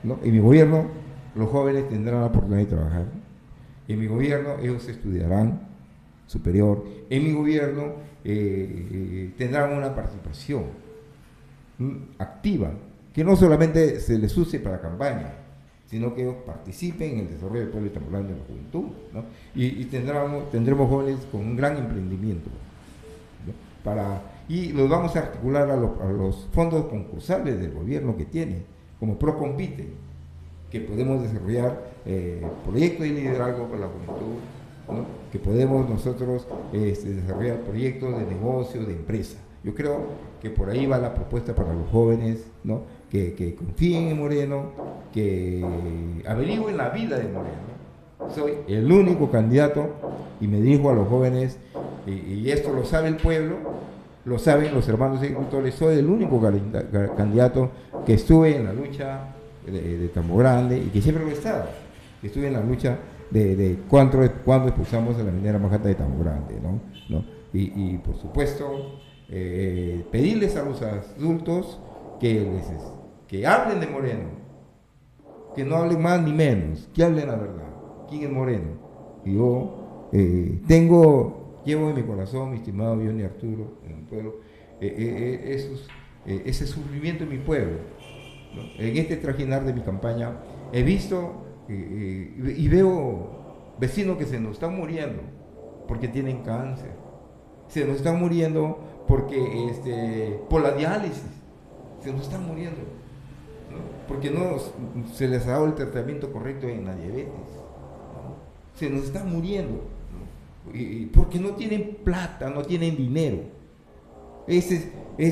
¿no? En mi gobierno los jóvenes tendrán la oportunidad de trabajar. En mi gobierno ellos estudiarán superior. En mi gobierno tendrán una participación activa, que no solamente se les use para campaña, sino que ellos participen en el desarrollo del pueblo y estamos hablando de la juventud, ¿no? Y tendremos jóvenes con un gran emprendimiento, ¿no? Y los vamos a articular a los fondos concursales del gobierno que tiene, como Procompite, que podemos desarrollar proyectos de liderazgo para la juventud, ¿no? Que podemos nosotros desarrollar proyectos de negocio, de empresa. Yo creo que por ahí va la propuesta para los jóvenes, ¿no? Que confíen en Moreno, que averigüen la vida de Moreno. Soy el único candidato, y me dirijo a los jóvenes, y esto lo sabe el pueblo, lo saben los hermanos agricultores, soy el único candidato que estuve en la lucha de Tambo Grande, y que siempre lo he estado, que estuve en la lucha de cuando expulsamos a la minera Majata de Tambo Grande, ¿no? Y por supuesto, pedirles a los adultos que hablen de Moreno, que no hablen más ni menos, que hablen la verdad. ¿Quién es Moreno? Y yo llevo en mi corazón, mi estimado Johnny Arturo, en el pueblo, ese sufrimiento en mi pueblo, ¿no? En este trajinar de mi campaña he visto y veo vecinos que se nos están muriendo porque tienen cáncer, se nos están muriendo porque por la diálisis, se nos están muriendo, ¿no? Porque no se les ha dado el tratamiento correcto en la diabetes, ¿no? Se nos están muriendo, ¿no? Y porque no tienen plata, no tienen dinero. Ese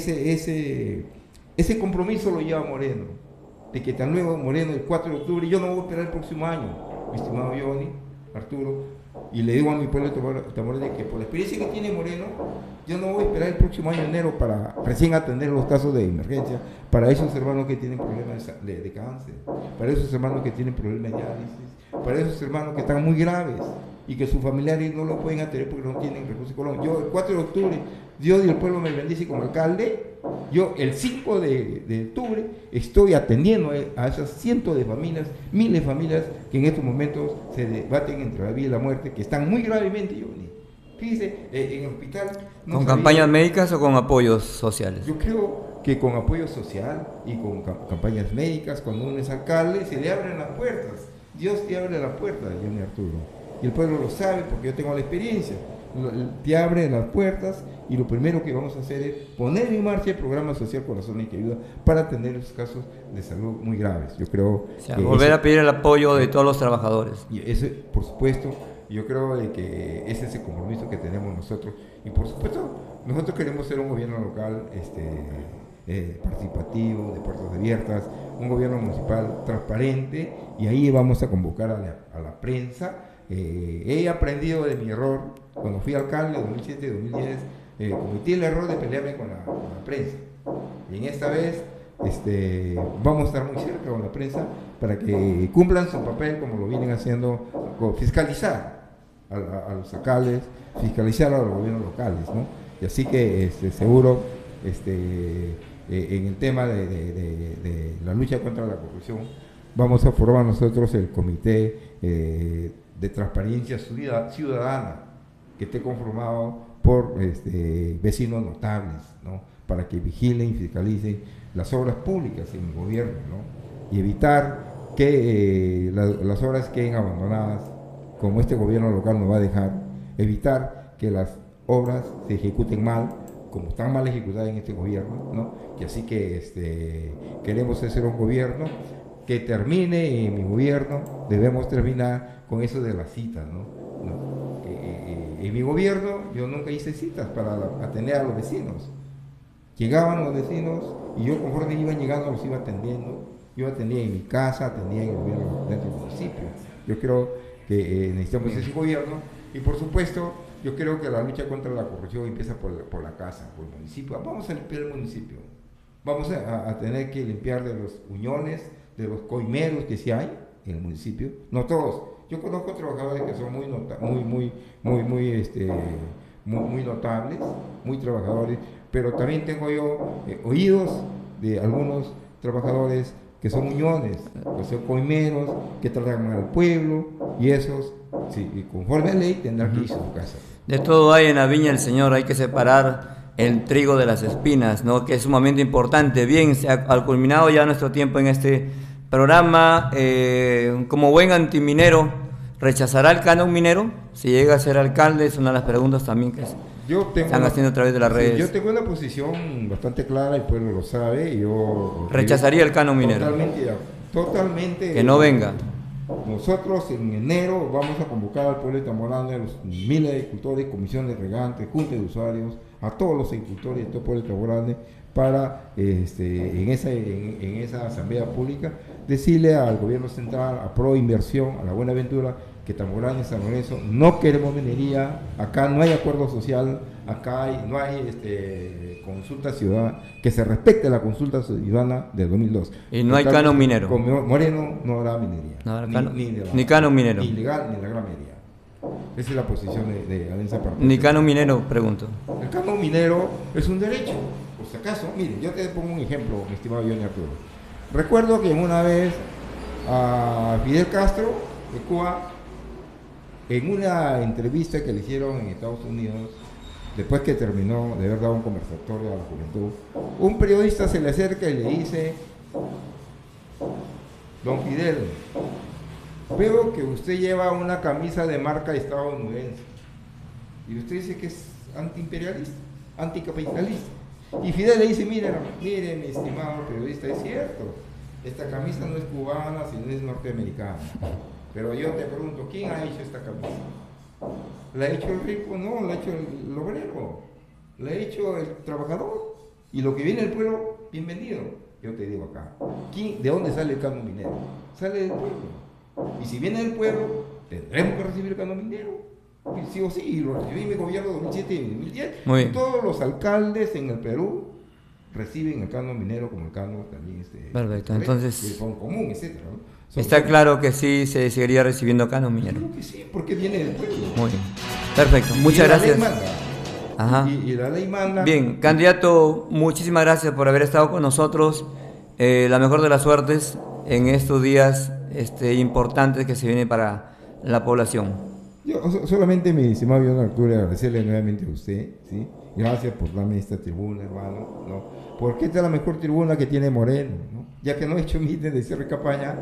compromiso lo lleva Moreno, de que tan luego Moreno el 4 de octubre, yo no voy a esperar el próximo año, mi estimado Johnny, Arturo, y le digo a mi pueblo de Tamboré que por la experiencia que tiene Moreno, yo no voy a esperar el próximo año enero para recién atender los casos de emergencia, para esos hermanos que tienen problemas de cáncer, para esos hermanos que tienen problemas de diálisis, para esos hermanos que están muy graves y que sus familiares no lo pueden atender porque no tienen recursos económicos. Yo el 4 de octubre, Dios y el pueblo me bendice como alcalde. Yo el 5 de octubre estoy atendiendo a esas cientos de familias, miles de familias que en estos momentos se debaten entre la vida y la muerte, que están muy gravemente, Johnny. Fíjese, en el hospital... No ¿Con campañas médicas o con apoyos sociales? Yo creo que con apoyo social y con campañas médicas, cuando uno es alcalde, se le abren las puertas. Dios te abre la puerta, Johnny Arturo. Y el pueblo lo sabe porque yo tengo la experiencia. Te abre las puertas y lo primero que vamos a hacer es poner en marcha el programa social Corazones que Ayuda para atender esos casos de salud muy graves. Yo creo que volver a pedir el apoyo de todos los trabajadores. Y eso, por supuesto, yo creo que ese es el compromiso que tenemos nosotros. Y por supuesto, nosotros queremos ser un gobierno local participativo, de puertas abiertas, un gobierno municipal transparente, y ahí vamos a convocar a la prensa. He aprendido de mi error cuando fui alcalde en 2007-2010, cometí el error de pelearme con la prensa, y en esta vez vamos a estar muy cerca con la prensa para que cumplan su papel como lo vienen haciendo, fiscalizar a los alcaldes, fiscalizar a los gobiernos locales, ¿no? Y así que seguro en el tema de la lucha contra la corrupción vamos a formar nosotros el comité de transparencia ciudadana, que esté conformado por vecinos notables, ¿no? Para que vigilen y fiscalicen las obras públicas en el gobierno, ¿no? Y evitar que las obras queden abandonadas, como este gobierno local nos va a dejar, evitar que las obras se ejecuten mal, como están mal ejecutadas en este gobierno, ¿no? Y así que queremos hacer un gobierno que termine. En mi gobierno debemos terminar con eso de las citas, ¿no? En mi gobierno yo nunca hice citas para atender a los vecinos. Llegaban los vecinos y yo, conforme iban llegando, los iba atendiendo. Yo atendía en mi casa, atendía en el gobierno dentro del municipio. Yo creo que necesitamos ese gobierno, y por supuesto yo creo que la lucha contra la corrupción empieza por la casa, por el municipio. Vamos a limpiar el municipio, vamos a tener que limpiar de los uñones, de los coimeros que sí hay en el municipio, no todos. Yo conozco trabajadores que son muy notables, muy trabajadores, pero también tengo yo oídos de algunos trabajadores que son uniones, que son coimeros, que tratan al pueblo, y esos, sí, y conforme a ley, tendrán que irse a su casa. De todo hay en la viña del Señor, hay que separar el trigo de las espinas, ¿no? Que es sumamente importante. Bien, se ha culminado ya nuestro tiempo en este programa. Como buen antiminero, ¿rechazará el canon minero? Si llega a ser alcalde, es una de las preguntas también que están haciendo a través de las redes. Yo tengo una posición bastante clara, el pueblo lo sabe. Yo ¿rechazaría el canon minero? Totalmente. Que no venga. Nosotros en enero vamos a convocar al pueblo de Tamborlane, a los miles de agricultores, comisiones de regantes, juntas de usuarios, a todos los agricultores de todo el pueblo de Tamborlane, para en esa asamblea pública decirle al gobierno central, a Pro Inversión, a la Buenaventura, que Tamborlane y San Lorenzo no queremos minería, acá no hay acuerdo social, acá no hay consulta ciudadana, que se respete la consulta ciudadana del 2002. Y no hay canon minero. Con Moreno no habrá minería. No habrá ni canon minero. Ni ilegal ni la gran minería. Esa es la posición de Alianza Partido. Ni canon minero, pregunto. El canon minero es un derecho. Por si acaso, miren, yo te pongo un ejemplo, mi estimado Johnny Arturo. Recuerdo que una vez a Fidel Castro de Cuba, en una entrevista que le hicieron en Estados Unidos, después que terminó de haber dado un conversatorio a la juventud, un periodista se le acerca y le dice: don Fidel, veo que usted lleva una camisa de marca estadounidense y usted dice que es antiimperialista, anticapitalista. Y Fidel le dice: mire, mi estimado periodista, es cierto, esta camisa no es cubana, sino es norteamericana. Pero yo te pregunto, ¿quién ha hecho esta camisa? ¿La ha hecho el rico? No, la ha hecho el obrero, la ha hecho el trabajador. Y lo que viene del pueblo, bienvenido. Yo te digo acá, ¿de dónde sale el canon minero? Sale del pueblo. Y si viene del pueblo, tendremos que recibir el canon minero. Y sí o sí, lo recibí en mi gobierno 2007 y 2010. Y todos los alcaldes en el Perú reciben el canon minero como el canon también. Perfecto, entonces el fondo común, etcétera, ¿no? Está claro que sí se seguiría recibiendo canon minero. Creo que sí, porque viene del pueblo. Muy bien. Perfecto, muchas gracias. Ajá. Y la ley manda. Bien, candidato, muchísimas gracias por haber estado con nosotros. La mejor de las suertes en estos días importantes que se vienen para la población. Yo solamente, mi estimado John Arturo, agradecerle nuevamente a usted, ¿sí? Gracias por darme esta tribuna, hermano, ¿no? Porque esta es la mejor tribuna que tiene Moreno, ¿no? Ya que no he hecho mitin de cierre de campaña,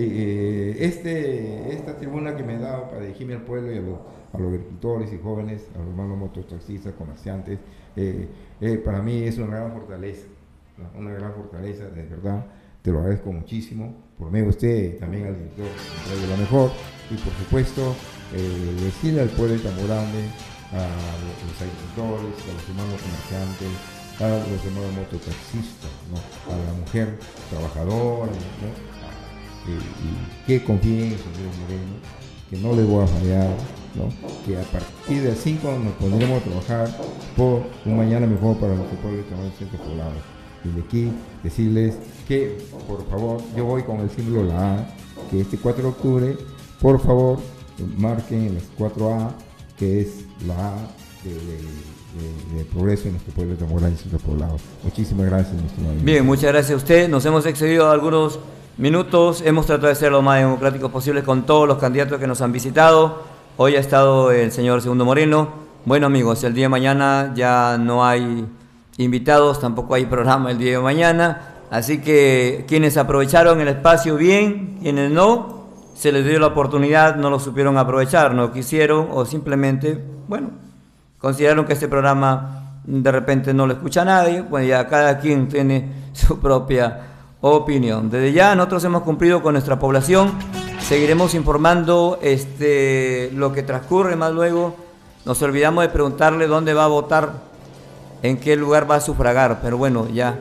esta tribuna que me ha dado para dirigirme al pueblo y a los agricultores y jóvenes, a los hermanos mototaxistas, comerciantes, para mí es una gran fortaleza, ¿no? Una gran fortaleza, de verdad, te lo agradezco muchísimo, por medio de usted, también al director de La Mejor, y por supuesto, decirle al pueblo de Tamborlane, a los agricultores, a los hermanos comerciantes, a los hermanos mototaxistas, ¿no? A la mujer trabajadora, ¿no? Y que confíen en el señor Moreno, que no les voy a fallar, ¿no? Que a partir del 5 nos pondremos a trabajar por un mañana mejor para nuestro pueblo de Tamborlane Centro Poblado. Y de aquí decirles que, por favor, yo voy con el símbolo la A, que este 4 de octubre, por favor, marquen las 4A, que es la A de progreso en nuestro pueblo de Tamborlane y Centro Poblado. Muchísimas gracias, mi estimado. Bien, muchas gracias a usted. Nos hemos excedido algunos minutos. Hemos tratado de ser lo más democráticos posible con todos los candidatos que nos han visitado. Hoy ha estado el señor Segundo Moreno. Bueno, amigos, el día de mañana ya no hay invitados, tampoco hay programa el día de mañana. Así que quienes aprovecharon el espacio bien, quienes no, se les dio la oportunidad, no lo supieron aprovechar, no quisieron o simplemente, bueno, consideraron que este programa de repente no lo escucha nadie. Pues ya cada quien tiene su propia opinión. Desde ya nosotros hemos cumplido con nuestra población, seguiremos informando lo que transcurre más luego. Nos olvidamos de preguntarle dónde va a votar, en qué lugar va a sufragar, pero bueno, ya.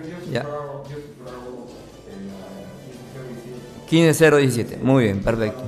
15017, muy bien, perfecto.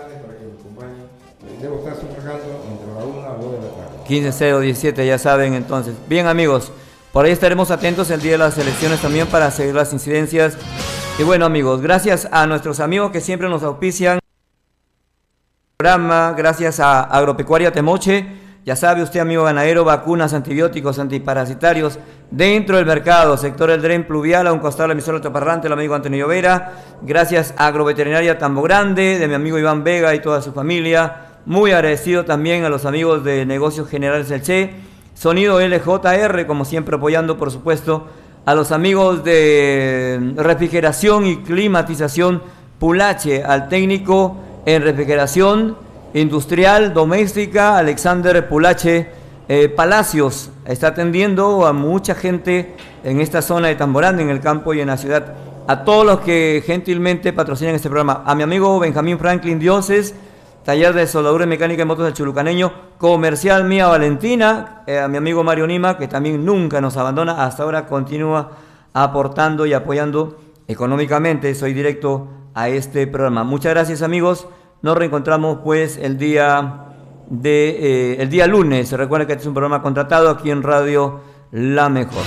Debo estar sufragando entre la 1 o 2 de la tarde. 15017, ya saben entonces. Bien, amigos, por ahí estaremos atentos el día de las elecciones también para seguir las incidencias. Y bueno, amigos, gracias a nuestros amigos que siempre nos auspician el programa, gracias a Agropecuaria Temoche, Ya sabe usted, amigo ganadero, vacunas, antibióticos, antiparasitarios dentro del mercado, sector El Dren Pluvial, a un costado de la emisora Altoparlante, el amigo Antonio Llovera. Gracias a Agroveterinaria Tambo Grande, de mi amigo Iván Vega y toda su familia. Muy agradecido también a los amigos de Negocios Generales del Che. Sonido LJR, como siempre apoyando, por supuesto, a los amigos de refrigeración y climatización Pulache, al técnico en refrigeración industrial, doméstica, Alexander Pulache Palacios. Está atendiendo a mucha gente en esta zona de Tamborán, en el campo y en la ciudad. A todos los que gentilmente patrocinan este programa. A mi amigo Benjamín Franklin Dioses, taller de soldadura mecánica y motos del Chulucaneño, Comercial Mía Valentina, a mi amigo Mario Nima, que también nunca nos abandona, hasta ahora continúa aportando y apoyando económicamente. Soy directo a este programa. Muchas gracias, amigos. Nos reencontramos pues el día lunes. Recuerden que este es un programa contratado aquí en Radio La Mejor.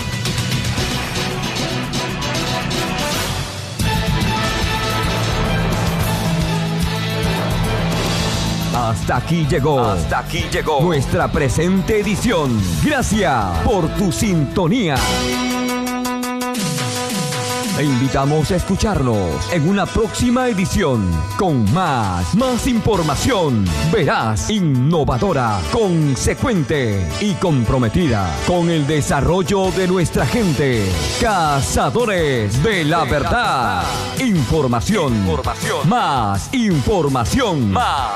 Hasta aquí llegó nuestra presente edición. Gracias por tu sintonía. Te invitamos a escucharnos en una próxima edición con más información veraz, innovadora, consecuente y comprometida con el desarrollo de nuestra gente. Cazadores de la verdad. Información. Más información.